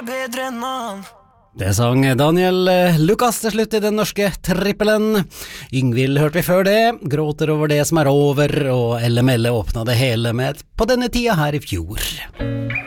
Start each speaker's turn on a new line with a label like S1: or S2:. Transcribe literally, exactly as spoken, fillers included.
S1: bedre enn han.
S2: Det sang Daniel Lukas til slutt i den norske trippelen. Yngvild hørte vi før det, gråter over det som er over, og L M L åpnet det hele med på denne tida her i fjor.